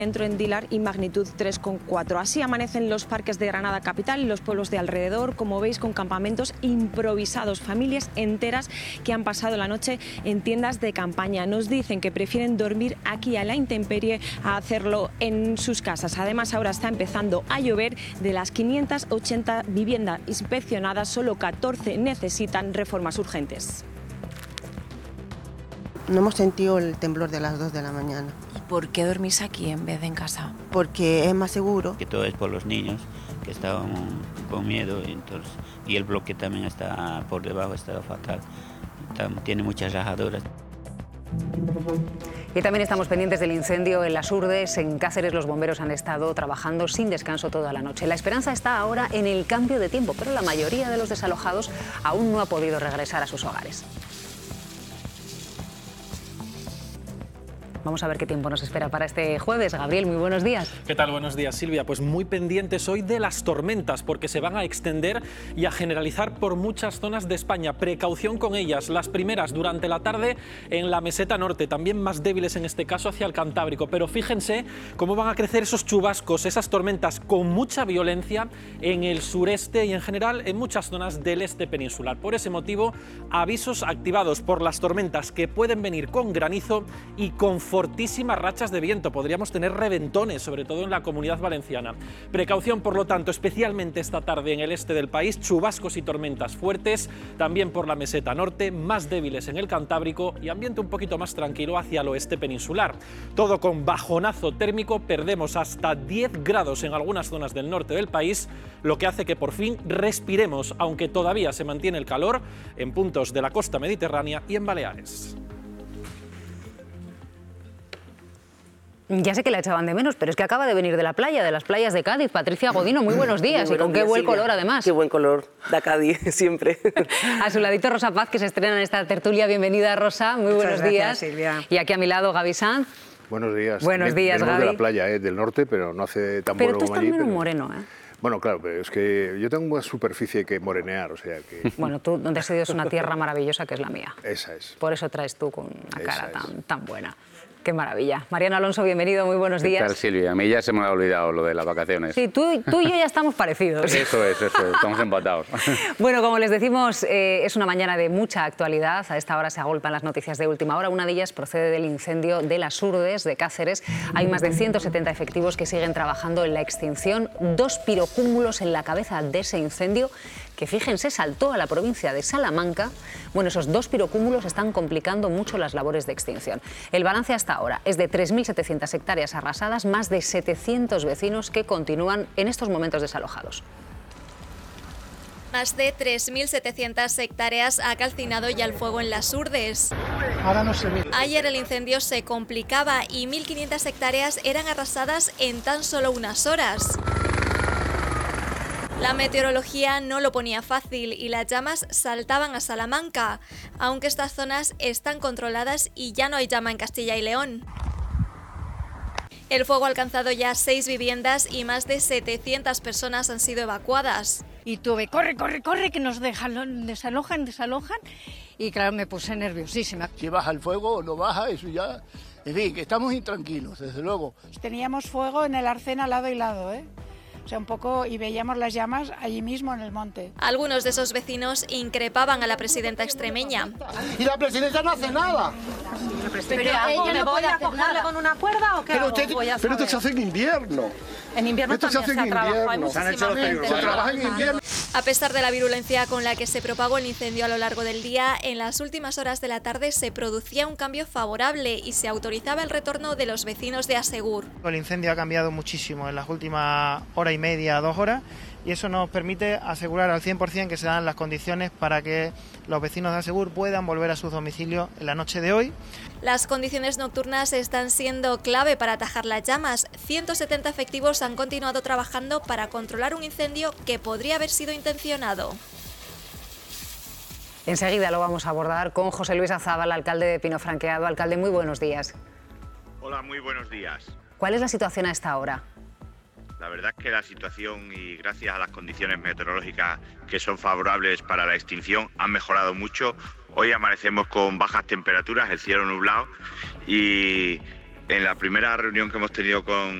Entró en Dilar y magnitud 3,4. Así amanecen los parques de Granada capital y los pueblos de alrededor, como veis, con campamentos improvisados, familias enteras que han pasado la noche en tiendas de campaña. Nos dicen que prefieren dormir aquí a la intemperie a hacerlo en sus casas. Además, ahora está empezando a llover. De las 580 viviendas inspeccionadas, solo 14 necesitan reformas urgentes. No hemos sentido el temblor de las 2 de la mañana. ¿Por qué dormís aquí en vez de en casa? Porque es más seguro. Que todo es por los niños que estaban con miedo, y el bloque también está por debajo, está fatal. Tiene muchas rajaduras. Y también estamos pendientes del incendio en Las Hurdes. En Cáceres los bomberos han estado trabajando sin descanso toda la noche. La esperanza está ahora en el cambio de tiempo, pero la mayoría de los desalojados aún no ha podido regresar a sus hogares. Vamos a ver qué tiempo nos espera para este jueves. Gabriel, muy buenos días. ¿Qué tal? Buenos días, Silvia. Pues muy pendientes hoy de las tormentas, porque se van a extender y a generalizar por muchas zonas de España. Precaución con ellas. Las primeras durante la tarde en la meseta norte, también más débiles en este caso hacia el Cantábrico. Pero fíjense cómo van a crecer esos chubascos, esas tormentas con mucha violencia en el sureste y en general en muchas zonas del este peninsular. Por ese motivo, avisos activados por las tormentas que pueden venir con granizo y con fortísimas rachas de viento. Podríamos tener reventones, sobre todo en la Comunidad Valenciana. Precaución, por lo tanto, especialmente esta tarde en el este del país, chubascos y tormentas fuertes, también por la meseta norte, más débiles en el Cantábrico y ambiente un poquito más tranquilo hacia el oeste peninsular. Todo con bajonazo térmico, perdemos hasta 10 grados en algunas zonas del norte del país, lo que hace que por fin respiremos, aunque todavía se mantiene el calor en puntos de la costa mediterránea y en Baleares. Ya sé que la echaban de menos, pero es que acaba de venir de la playa, de las playas de Cádiz. Patricia Godino, muy buenos días. Muy buenos y con qué días, buen Silvia. color, además. Qué buen color da Cádiz, siempre. A su ladito Rosa Paz, que se estrena en esta tertulia. Bienvenida, Rosa. Muy buenos Muchas días. gracias, Silvia. Y aquí a mi lado, Gaby Sanz. Buenos días. Buenos días, Venimos Gaby. de la playa, del norte, pero no hace tan Pero bueno tú como estás allí. menos pero- moreno, ¿eh? Bueno, claro, pero es que yo tengo más superficie que morenear, o sea que... Bueno, tú donde has ido es una tierra maravillosa que es la mía. Esa es. Por eso traes tú con una cara Esa es. tan buena. Qué maravilla. Mariano Alonso, bienvenido, muy buenos ¿Qué días. tal, Silvia? A mí ya se me ha olvidado lo de las vacaciones. Sí, tú y yo ya estamos parecidos. Eso es, estamos empatados. Bueno, como les decimos, es una mañana de mucha actualidad. A esta hora se agolpan las noticias de última hora. Una de ellas procede del incendio de Las Hurdes, de Cáceres. Hay más de 170 efectivos que siguen trabajando en la extinción. 2 pirocúmulos en la cabeza de ese incendio que, fíjense, saltó a la provincia de Salamanca. Bueno, esos 2 pirocúmulos están complicando mucho las labores de extinción. El balance hasta ahora es de 3.700 hectáreas arrasadas, más de 700 vecinos que continúan en estos momentos desalojados. Más de 3.700 hectáreas ha calcinado ya el fuego en Las Hurdes. Ahora no se ve. Ayer el incendio se complicaba y 1.500 hectáreas eran arrasadas en tan solo unas horas. La meteorología no lo ponía fácil y las llamas saltaban a Salamanca, aunque estas zonas están controladas y ya no hay llama en Castilla y León. El fuego ha alcanzado ya 6 viviendas y más de 700 personas han sido evacuadas. Y tuve, corre, que nos desalojan. Y claro, me puse nerviosísima. Si baja el fuego o no baja, eso ya... En fin, que estamos intranquilos, desde luego. Teníamos fuego en el arcén al lado y lado, ¿eh? O sea, un poco, y veíamos las llamas allí mismo en el monte. Algunos de esos vecinos increpaban a la presidenta extremeña. Y la presidenta no hace nada. Pero ella no puede cogerle con una cuerda o qué Pero, hago? pero esto se hace en invierno. En invierno Esto se también hace en trabajado, hay invierno. muchísima Se gente. trabaja en invierno. A pesar de la virulencia con la que se propagó el incendio a lo largo del día, en las últimas horas de la tarde se producía un cambio favorable y se autorizaba el retorno de los vecinos de Asegur. El incendio ha cambiado muchísimo en las últimas hora y media, 2 horas, y eso nos permite asegurar al 100% que se dan las condiciones para que los vecinos de Asegur puedan volver a sus domicilios en la noche de hoy. Las condiciones nocturnas están siendo clave para atajar las llamas. 170 efectivos han continuado trabajando para controlar un incendio que podría haber sido intencionado. Enseguida lo vamos a abordar con José Luis Azábal, alcalde de Pino Franqueado. Alcalde, muy buenos días. Hola, muy buenos días. ¿Cuál es la situación a esta hora? La verdad es que la situación, y gracias a las condiciones meteorológicas que son favorables para la extinción, han mejorado mucho. Hoy amanecemos con bajas temperaturas, el cielo nublado, y En la primera reunión que hemos tenido